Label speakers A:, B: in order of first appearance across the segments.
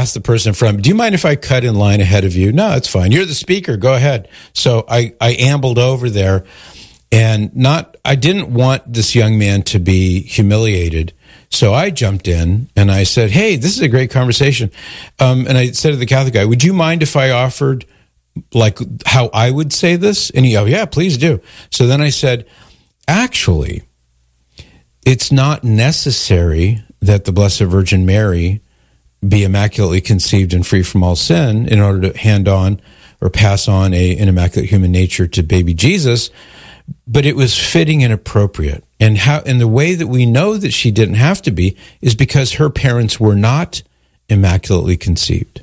A: ask the person from, do you mind if I cut in line ahead of you? No, it's fine. You're the speaker. Go ahead. So I ambled over there, and I didn't want this young man to be humiliated. So I jumped in and I said, hey, this is a great conversation. And I said to the Catholic guy, would you mind if I offered like how I would say this? And he goes, yeah, please do. So then I said, actually, it's not necessary that the Blessed Virgin Mary be immaculately conceived and free from all sin in order to hand on or pass on an immaculate human nature to baby Jesus, but it was fitting and appropriate. And the way that we know that she didn't have to be is because her parents were not immaculately conceived.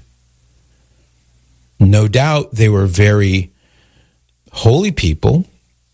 A: No doubt they were very holy people.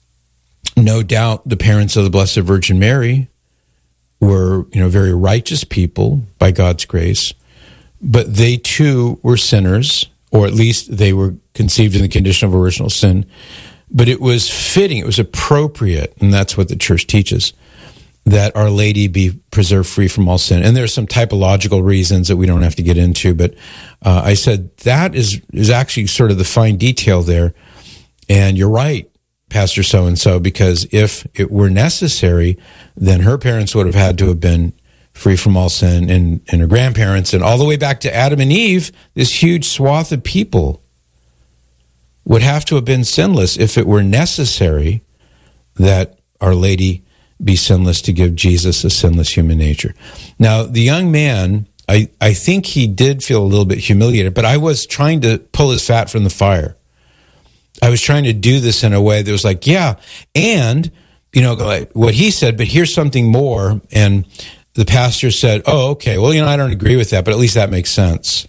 A: No doubt the parents of the Blessed Virgin Mary were, very righteous people by God's grace, but they too were sinners, or at least they were conceived in the condition of original sin. But it was fitting, it was appropriate, and that's what the church teaches, that Our Lady be preserved free from all sin. And there's some typological reasons that we don't have to get into, but I said that is actually sort of the fine detail there. And you're right, Pastor so-and-so, because if it were necessary, then her parents would have had to have been free from all sin, and her grandparents, and all the way back to Adam and Eve, this huge swath of people would have to have been sinless if it were necessary that Our Lady be sinless to give Jesus a sinless human nature. Now, the young man, I think he did feel a little bit humiliated, but I was trying to pull his fat from the fire. I was trying to do this in a way that was like, yeah, and, what he said, but here's something more. And the pastor said, oh, okay, well, I don't agree with that, but at least that makes sense.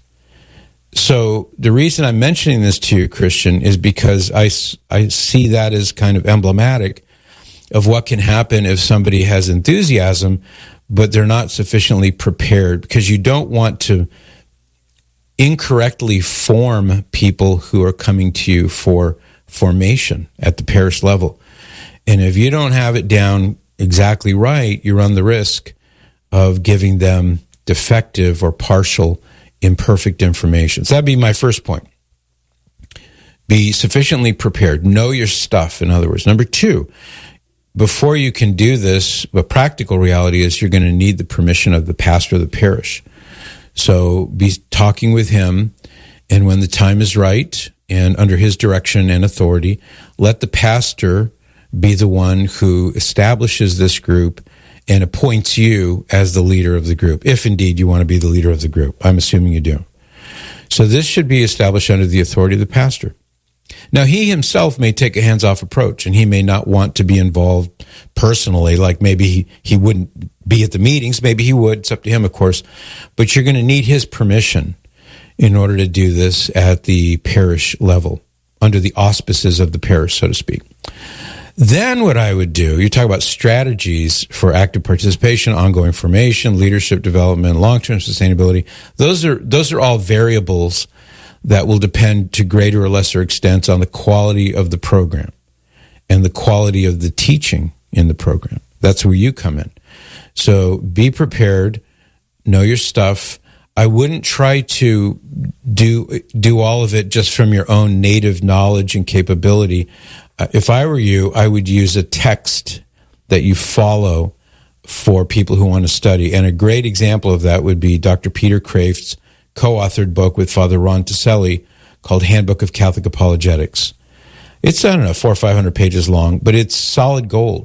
A: So the reason I'm mentioning this to you, Christian, is because I see that as kind of emblematic of what can happen if somebody has enthusiasm, but they're not sufficiently prepared, because you don't want to incorrectly form people who are coming to you for formation at the parish level. And if you don't have it down exactly right, you run the risk of giving them defective or partial imperfect information. So that'd be my first point. Be sufficiently prepared. Know your stuff, in other words. Number two, before you can do this, the practical reality is you're going to need the permission of the pastor of the parish. So be talking with him, and when the time is right, and under his direction and authority, let the pastor be the one who establishes this group and appoints you as the leader of the group, if indeed you want to be the leader of the group. I'm assuming you do. So this should be established under the authority of the pastor. Now, he himself may take a hands-off approach, and he may not want to be involved personally, like maybe he wouldn't be at the meetings. Maybe he would. It's up to him, of course. But you're going to need his permission in order to do this at the parish level, under the auspices of the parish, so to speak. Then what I would do, you talk about strategies for active participation, ongoing formation, leadership development, long-term sustainability. Those are all variables that will depend to greater or lesser extent on the quality of the program and the quality of the teaching in the program. That's where you come in. So be prepared, know your stuff. I wouldn't try to do all of it just from your own native knowledge and capability. If I were you, I would use a text that you follow for people who want to study. And a great example of that would be Dr. Peter Kraft's co-authored book with Father Ron Taselli called Handbook of Catholic Apologetics. It's, 400 or 500 pages long, but it's solid gold.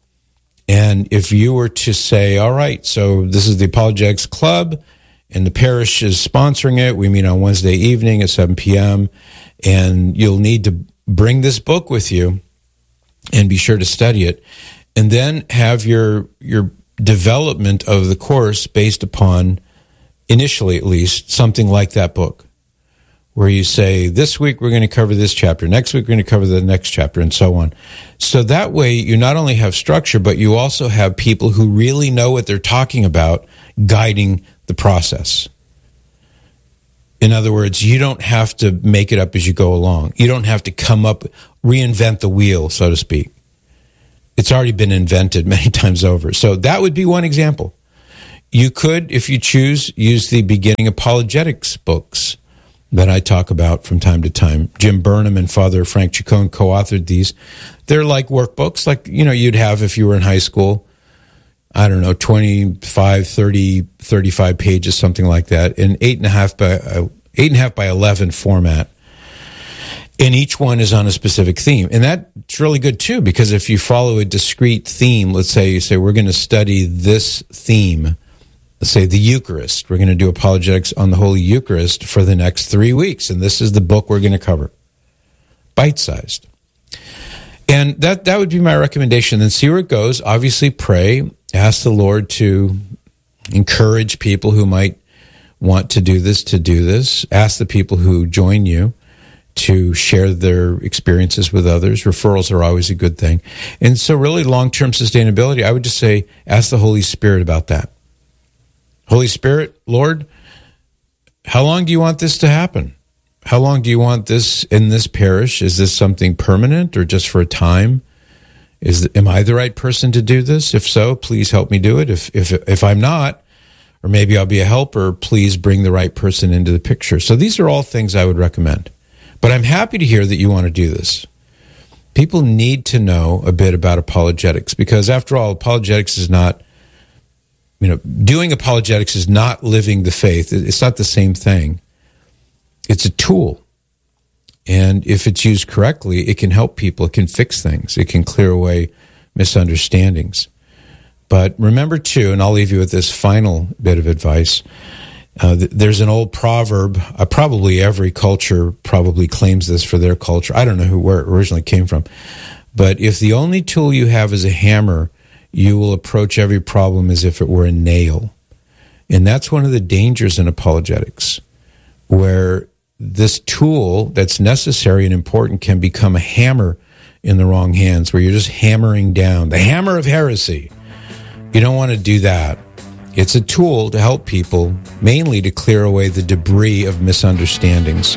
A: And if you were to say, all right, so this is the Apologetics Club, and the parish is sponsoring it. We meet on Wednesday evening at 7 p.m., and you'll need to bring this book with you and be sure to study it. And then have your development of the course based upon, initially at least, something like that book, where you say, this week we're going to cover this chapter, next week we're going to cover the next chapter, and so on. So that way you not only have structure, but you also have people who really know what they're talking about guiding the process. In other words, you don't have to make it up as you go along. You don't have to reinvent the wheel, so to speak. It's already been invented many times over. So that would be one example. You could, if you choose, use the beginning apologetics books that I talk about from time to time. Jim Burnham and Father Frank Chacon co-authored these. They're like workbooks, like, you'd have if you were in high school. I don't know, 25, 30, 35 pages, something like that, in 8.5 by 11 format. And each one is on a specific theme. And that's really good, too, because if you follow a discrete theme, let's say you say, we're going to study this theme, let's say the Eucharist. We're going to do apologetics on the Holy Eucharist for the next 3 weeks. And this is the book we're going to cover. Bite-sized. And that would be my recommendation. Then see where it goes. Obviously, pray. Ask the Lord to encourage people who might want to do this. Ask the people who join you to share their experiences with others. Referrals are always a good thing. And so really long-term sustainability, I would just say, ask the Holy Spirit about that. Holy Spirit, Lord, how long do you want this to happen? How long do you want this in this parish? Is this something permanent or just for a time? Am I the right person to do this? If so, please help me do it. If I'm not, or maybe I'll be a helper, please bring the right person into the picture. So these are all things I would recommend. But I'm happy to hear that you want to do this. People need to know a bit about apologetics because, after all, apologetics is not, doing apologetics is not living the faith. It's not the same thing. It's a tool. And if it's used correctly, it can help people. It can fix things. It can clear away misunderstandings. But remember, too, and I'll leave you with this final bit of advice. There's an old proverb, probably every culture probably claims this for their culture. I don't know where it originally came from. But if the only tool you have is a hammer, you will approach every problem as if it were a nail. And that's one of the dangers in apologetics, where this tool that's necessary and important can become a hammer in the wrong hands, where you're just hammering down, the hammer of heresy. You don't want to do that. It's a tool to help people, mainly to clear away the debris of misunderstandings.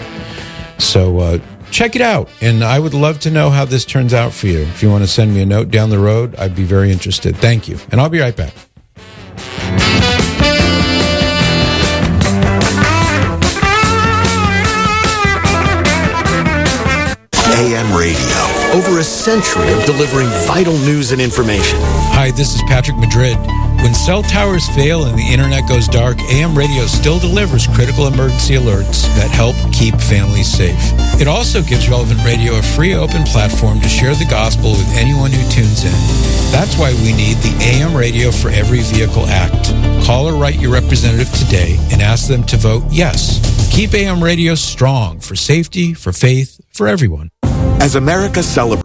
A: So check it out, and I would love to know how this turns out for you. If you want to send me a note down the road, I'd be very interested. Thank you, and I'll be right back.
B: AM radio, over a century of delivering vital news and information.
A: Hi, this is Patrick Madrid. When cell towers fail and the internet goes dark, AM radio still delivers critical emergency alerts that help keep families safe. It also gives Relevant Radio a free open platform to share the gospel with anyone who tunes in. That's why we need the AM Radio for Every Vehicle Act. Call or write your representative today and ask them to vote yes. Keep AM radio strong for safety, for faith, for everyone.
B: As America celebrates.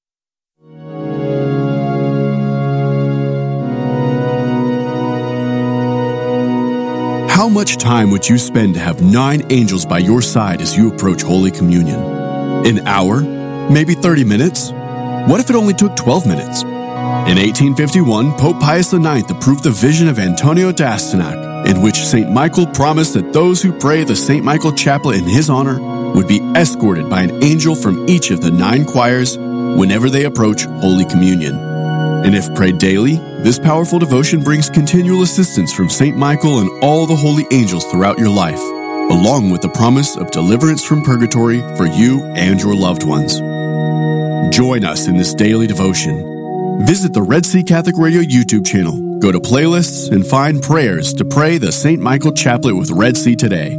B: How much time would you spend to have 9 angels by your side as you approach Holy Communion? An hour? Maybe 30 minutes? What if it only took 12 minutes? In 1851, Pope Pius IX approved the vision of Antonio d'Astyanac, in which St. Michael promised that those who pray the St. Michael Chaplet in his honor would be escorted by an angel from each of the 9 choirs whenever they approach Holy Communion. And if prayed daily, this powerful devotion brings continual assistance from St. Michael and all the holy angels throughout your life, along with the promise of deliverance from purgatory for you and your loved ones. Join us in this daily devotion. Visit the Red Sea Catholic Radio YouTube channel, go to playlists, and find prayers to pray the St. Michael Chaplet with Red Sea today.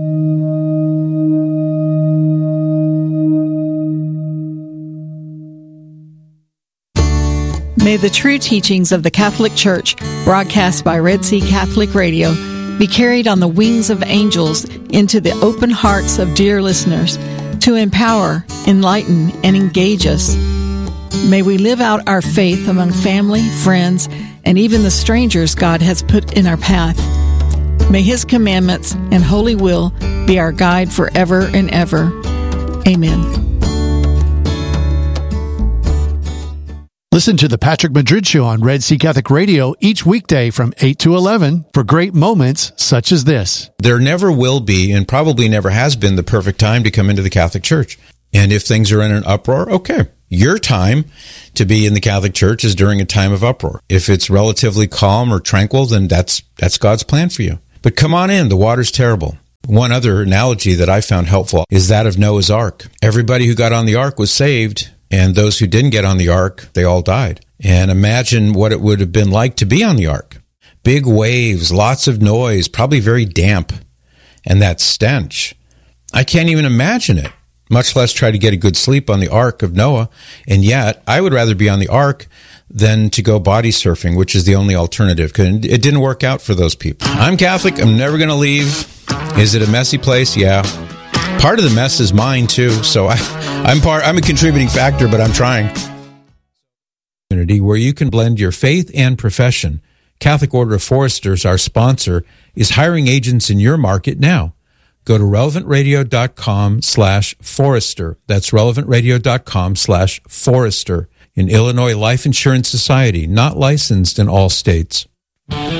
C: May the true teachings of the Catholic Church, broadcast by Red Sea Catholic Radio, be carried on the wings of angels into the open hearts of dear listeners to empower, enlighten, and engage us. May we live out our faith among family, friends, and even the strangers God has put in our path. May His commandments and holy will be our guide forever and ever. Amen.
D: Listen to the Patrick Madrid Show on Red Sea Catholic Radio each weekday from 8 to 11 for great moments such as this.
A: There never will be, and probably never has been, the perfect time to come into the Catholic Church. And if things are in an uproar, okay, Your time to be in the Catholic Church is during a time of uproar. If it's relatively calm or tranquil, then that's God's plan for you. But come on in. The water's terrible. One other analogy that I found helpful is that of Noah's Ark. Everybody who got on the ark was saved, and those who didn't get on the ark, they all died. And imagine what it would have been like to be on the ark. Big waves, lots of noise, probably very damp, and that stench. I can't even imagine it, much less try to get a good sleep on the Ark of Noah. And yet, I would rather be on the Ark than to go body surfing, which is the only alternative, because it didn't work out for those people. I'm Catholic. I'm never going to leave. Is it a messy place? Yeah. Part of the mess is mine, too. So I'm a contributing factor, but I'm trying. Where you can blend your faith and profession. Catholic Order of Foresters, our sponsor, is hiring agents in your market now. Go to relevantradio.com/Forester. That's relevantradio.com/Forester. In Illinois Life Insurance Society, not licensed in all states.